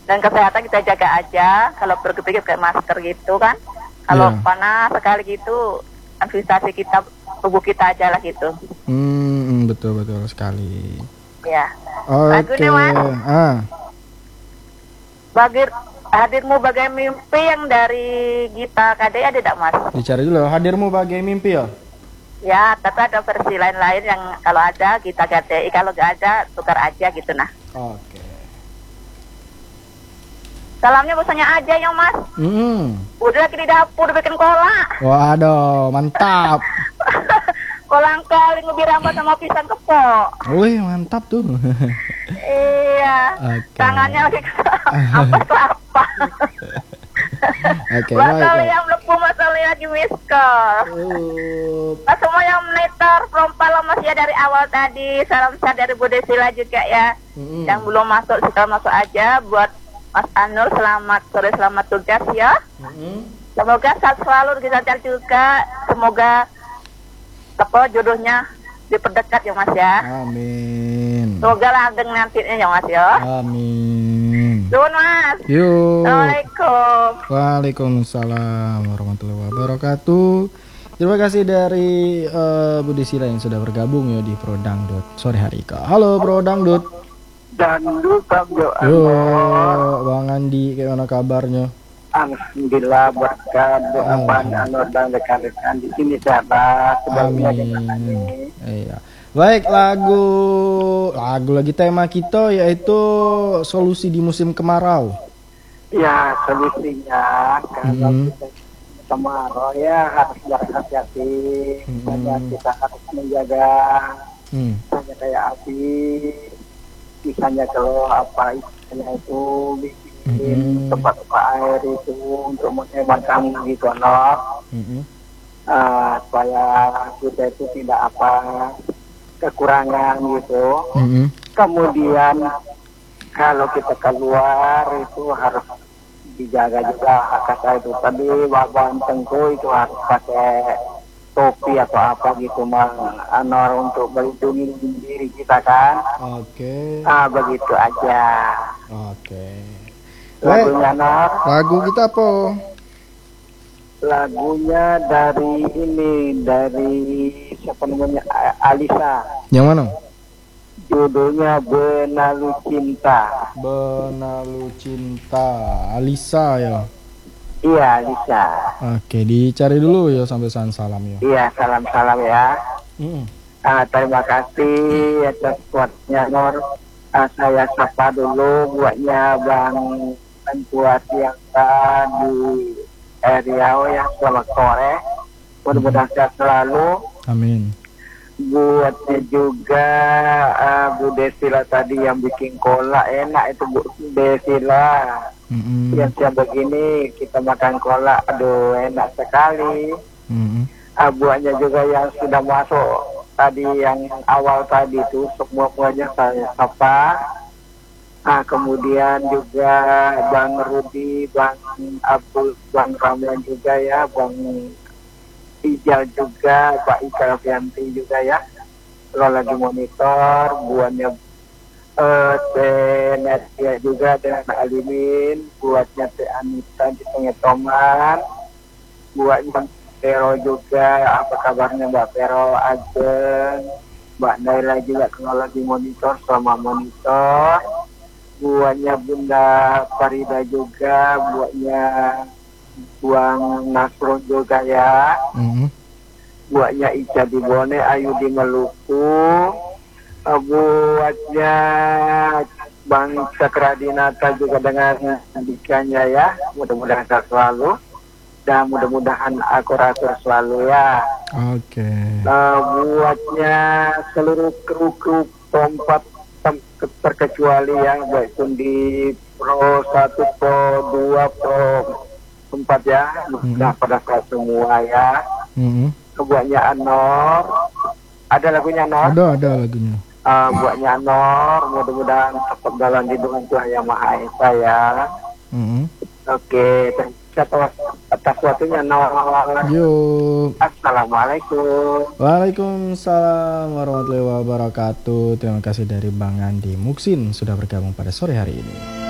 Dan kesehatan kita jaga aja. Kalau pergi-pergi pakai masker gitu kan. Kalau panas sekali gitu, aktivitas kita, tubuh kita aja lah gitu. Betul sekali. Ya. Oke. Hadirmu bagai mimpi yang dari Gita KDI ada tidak, Mas? Dicari dulu. Hadirmu bagai mimpi ya. Ya, tapi ada versi lain-lain yang kalau ada Gita KDI, kalau nggak ada tukar aja gitu nah. Oke. Salamnya bosannya aja ya, Mas. Udah lagi di dapur bikin kolak. Waduh, mantap. Kolang kaling ubi rambut sama pisang kepok. Wih, mantap tuh. Iya. Tangannya lagi apa kelapa. Oke, masalah yang lepu, masalah lagi miskol. Semua yang monitor Prompala Mas ya dari awal tadi. Salam sehat dari Bu Desila juga ya. Yang belum masuk sekarang masuk aja. Buat Mas Anur, selamat sore, selamat tugas ya. Semoga sehat selalu, lancar juga. Semoga jodohnya diperdekat ya Mas ya. Amin. Semoga langgeng nantinya ya Mas ya. Amin. Nuhun Mas. Yuk. Assalamualaikum. Waalaikumsalam warahmatullahi wabarakatuh. Terima kasih dari Bu Desila yang sudah bergabung ya di Pro Dangdut sore hari ke. Halo Pro Dangdut. Dangdut Bang Yo, Bang Andi, gimana kabarnya? Alhamdulillah berkat doa Anur dan rekan-rekan di sini sahabat. Amin. Iya. Baik, lagu lagi tema kita yaitu solusi di musim kemarau. Ya, solusinya kalau kita kemarau ya harus berhati-hati. Kita harus menjaga misalnya kayak api, misalnya kalau apa istilahnya itu tempat-tempat air itu untuk menghemat kamu gitu supaya kita itu tidak kekurangan gitu. Kemudian kalau kita keluar itu harus dijaga juga kata itu tadi Bapak Tengku itu harus pakai topi atau apa gitu Anor untuk melindungi diri kita kan. Oke. Begitu aja. Oke. Lagunya Anor. Lagu kita apa? Lagunya dari siapa namanya, Alisa. Yang mana? Judulnya Benalu Cinta. Benalu Cinta, Alisa ya. Iya, Alisa. Oke, dicari dulu ya sampai salam ya. Iya, salam ya. Terima kasih atas kuatnya Nor. Saya sapa dulu buatnya Bang Kuat yang di Riau ya, selamat sore. Mudah-mudahan sehat selalu. Amin. Buatnya juga Bu Desila tadi yang bikin kolak, enak itu Bu Desila. Siang-siang begini kita makan kolak, aduh enak sekali. Buatnya juga yang sudah masuk tadi, yang awal tadi itu semuanya saya sapa. Kemudian juga Bang Rudi, Bang Abdul, Bang Ramlan juga ya, Bang Ijal juga, Pak Ika Fianti juga ya. Kalau lagi monitor, buatnya Teh ya juga dengan Alimin, buatnya Teh Anita di Pengetoman, buatnya Pero juga, apa kabarnya Mbak Pero, Ajeng, Mbak Naila juga kalau lagi monitor, selama monitor, buatnya Bunda Farida juga, buatnya Buang Nasrun juga ya, buatnya Ica di Bone, Ayu di Maluku, buatnya Bang Cakradinata juga dengan andikanya ya, mudah-mudahan sehat selalu dan mudah-mudahan akur-akur selalu ya. Oke. Buatnya seluruh kru tempat terkecuali yang baik pun di Pro 1, Pro 2, Pro 4 ya, nah pada saat semua ya. Buatnya Anor, ada lagunya Anor? Ada lagunya. Buatnya Anor, mudah-mudahan tetap dalam lindungan Tuhan Yang Maha Esa ya. Oke, atas waktunya Anor. Yuk. Assalamualaikum. Waalaikumsalam warahmatullahi wabarakatuh. Terima kasih dari Bang Andi Muksin sudah bergabung pada sore hari ini.